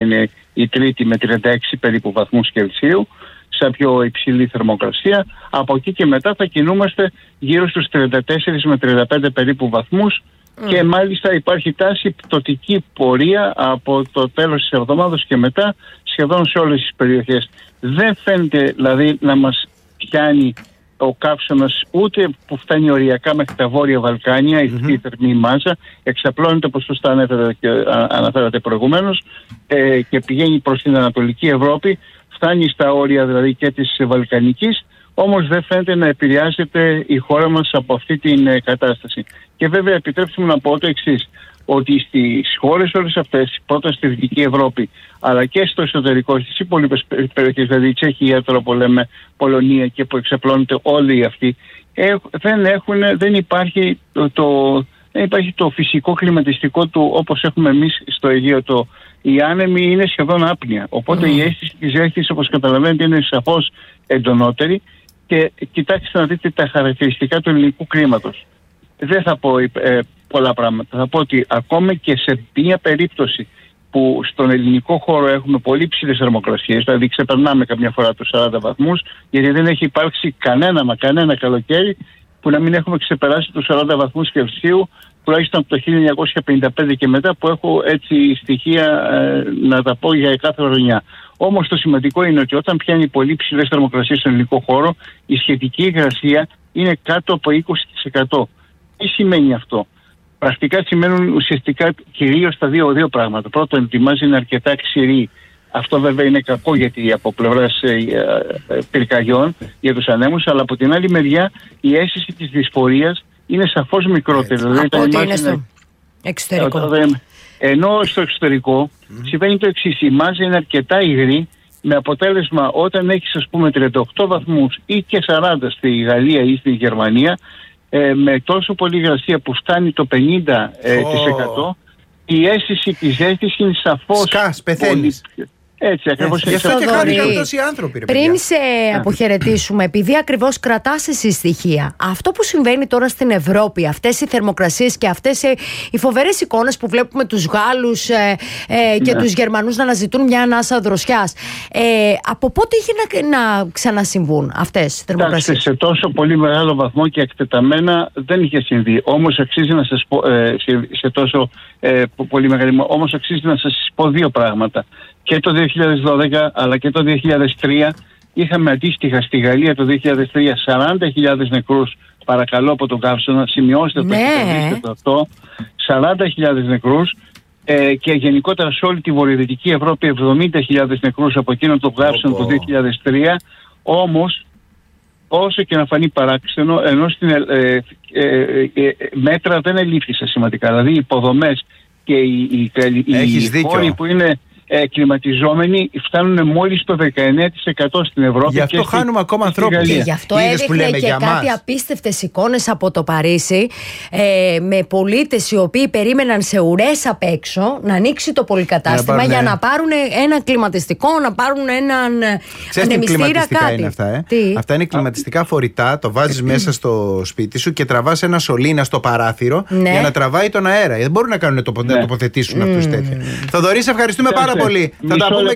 είναι η Τρίτη με 36 περίπου βαθμούς Κελσίου, σε πιο υψηλή θερμοκρασία. Από εκεί και μετά θα κινούμαστε γύρω στους 34 με 35 περίπου βαθμούς και μάλιστα υπάρχει τάση πτωτική πορεία από το τέλος της εβδομάδας και μετά σχεδόν σε όλες τις περιοχές. Δεν φαίνεται δηλαδή να μας πιάνει ο καύσωνας ούτε που φτάνει οριακά μέχρι τα Βόρεια Βαλκάνια, η θερμή μάζα, εξαπλώνεται όπως σωστά αναφέρατε προηγουμένως και πηγαίνει προς την Ανατολική Ευρώπη, φτάνει στα όρια δηλαδή και της Βαλκανικής, όμως δεν φαίνεται να επηρεάζεται η χώρα μας από αυτή την κατάσταση. Και βέβαια επιτρέψτε μου να πω το εξής, ότι στις χώρες όλες αυτές, πρώτα στη Δυτική Ευρώπη, αλλά και στο εσωτερικό, στις υπόλοιπες περιοχές, δηλαδή Τσεχία, τώρα που λέμε Πολωνία και που εξαπλώνεται όλοι αυτοί, δεν υπάρχει το φυσικό κλιματιστικό του όπως έχουμε εμείς στο Αιγαίο. Οι άνεμοι είναι σχεδόν άπνοια. Οπότε η αίσθηση της ζέστης, όπως καταλαβαίνετε, είναι σαφώς εντονότερη. Και κοιτάξτε να δείτε τα χαρακτηριστικά του ελληνικού κλίματος. Δεν θα πω πολλά πράγματα. Θα πω ότι ακόμα και σε μια περίπτωση που στον ελληνικό χώρο έχουμε πολύ ψηλές θερμοκρασίες, δηλαδή ξεπερνάμε καμιά φορά τους 40 βαθμούς, γιατί δεν έχει υπάρξει κανένα καλοκαίρι που να μην έχουμε ξεπεράσει τους 40 βαθμούς Κελσίου, τουλάχιστον από το 1955 και μετά, που έχω έτσι στοιχεία να τα πω για κάθε χρονιά. Όμως το σημαντικό είναι ότι όταν πιάνει πολύ ψηλές θερμοκρασίες στον ελληνικό χώρο, η σχετική υγρασία είναι κάτω από 20%. Τι σημαίνει αυτό? Πρακτικά σημαίνουν ουσιαστικά κυρίως τα δύο πράγματα. Πρώτον, η μάζα είναι αρκετά ξηρή. Αυτό βέβαια είναι κακό γιατί από πλευράς πυρκαγιών για τους ανέμους, αλλά από την άλλη μεριά η αίσθηση της δυσφορίας είναι σαφώς μικρότερη. Δηλαδή, από ό,τι είναι στο εξωτερικό. Ενώ στο εξωτερικό συμβαίνει το εξής, η μάζα είναι αρκετά υγρή, με αποτέλεσμα όταν έχεις ας πούμε 38 βαθμούς ή και 40 στη Γαλλία ή στη Γερμανία, με τόσο πολύ υγρασία που φτάνει το 50%, η αίσθηση της ζέστης είναι σαφώς πεθαίνεις. Έτσι ακριβώς. Γι' αυτό και χάρηκαν τόσοι άνθρωποι. Πριν σε αποχαιρετήσουμε, επειδή ακριβώς κρατάς εσύ στοιχεία, αυτό που συμβαίνει τώρα στην Ευρώπη, αυτές οι θερμοκρασίες και αυτές οι φοβερές εικόνες που βλέπουμε τους Γάλλους και τους Γερμανούς να αναζητούν μια ανάσα δροσιάς, από πότε είχε να ξανασυμβούν αυτές οι θερμοκρασίες? Σε τόσο πολύ μεγάλο βαθμό και εκτεταμένα δεν είχε συμβεί. Όμως αξίζει να σας πω, σε τόσο πολύ μεγάλη, όμως αξίζει να σας πω δύο πράγματα. Και το 2012 αλλά και το 2003 είχαμε αντίστοιχα στη Γαλλία το 2003 40.000 νεκρούς, παρακαλώ, από τον καύσωνα, σημειώστε το και το αυτό, 40.000 νεκρούς και γενικότερα σε όλη τη βορειοδυτική Ευρώπη 70.000 νεκρούς από εκείνο το καύσωνα το 2003. Όμως όσο και να φανεί παράξενο, ενώ στην μέτρα δεν ελήφθησαν σημαντικά, δηλαδή οι υποδομές και οι χώροι που είναι κλιματιζόμενοι φτάνουν μόλις το 19% στην Ευρώπη. Γι' αυτό χάνουμε ακόμα ανθρώπους. Και γι' αυτό έδειχνε και κάτι απίστευτες εικόνες από το Παρίσι, με πολίτες οι οποίοι περίμεναν σε ουρές απ' έξω να ανοίξει το πολυκατάστημα για να πάρουν ένα κλιματιστικό, να πάρουν έναν ανεμιστήρα, κάτι. Είναι αυτά, Αυτά είναι κλιματιστικά φορητά, το βάζεις μέσα στο σπίτι σου και τραβάς ένα σωλήνα στο παράθυρο για να τραβάει τον αέρα. Δεν μπορούν να τοποθετήσουν αυτούς τέτοια. Θοδωρή, σε ευχαριστούμε πάρα πολύ. Θα τα πούμε.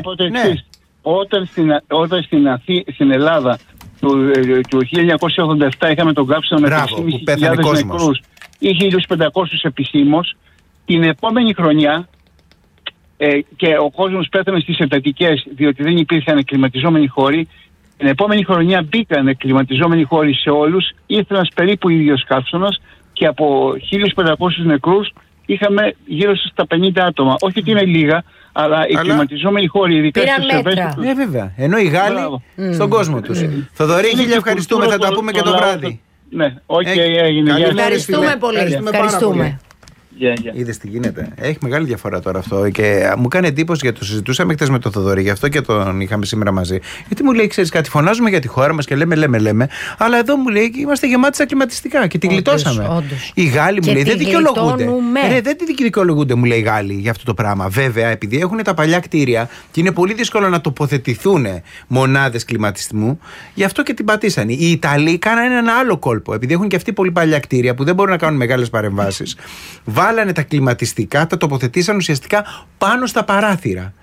Όταν στην Ελλάδα του 1987 είχαμε τον καύσωνα με 3.500 νεκρούς ή 1.500 επισήμως, την επόμενη χρονιά και ο κόσμος πέθανε στις εντατικές διότι δεν υπήρχαν κλιματιζόμενοι χώροι, την επόμενη χρονιά μπήκαν κλιματιζόμενοι χώροι σε όλους, ήρθε ένας περίπου ίδιος καύσωνας και από 1.500 νεκρούς είχαμε γύρω στα 50 άτομα. Όχι ότι είναι λίγα, αλλά οι κλιματιζόμενοι χώροι, ειδικά στους ευαίσθητους. Βέβαια. Ενώ οι Γάλλοι στον κόσμο τους. Θοδωρή, χίλια ευχαριστούμε. Θα τα πούμε και το βράδυ. Ναι, έγινε. Ευχαριστούμε πολύ. Ευχαριστούμε. Είδες τι γίνεται. Έχει μεγάλη διαφορά τώρα αυτό. Και μου κάνει εντύπωση, γιατί το συζητούσαμε χτες με τον Θοδωρή, γι' αυτό και τον είχαμε σήμερα μαζί. Γιατί μου λέει, ξέρεις κάτι, φωνάζουμε για τη χώρα μας και λέμε. Αλλά εδώ μου λέει, είμαστε γεμάτοι στα κλιματιστικά και τη γλιτώσαμε. Όντως. Οι Γάλλοι μου λέει, δεν δικαιολογούνται. Δεν δικαιολογούνται, μου λέει, οι Γάλλοι για αυτό το πράγμα. Βέβαια, επειδή έχουν τα παλιά κτίρια και είναι πολύ δύσκολο να τοποθετηθούν μονάδες κλιματισμού, γι' αυτό και την πατήσανε. Οι Ιταλοί κάνανε ένα άλλο κόλπο. Επειδή έχουν και αυτοί πολύ παλιά κτίρια που δεν μπορούν να κάνουν μεγάλες παρεμβάσεις. Βάλανε τα κλιματιστικά, τα τοποθετήσαν ουσιαστικά πάνω στα παράθυρα.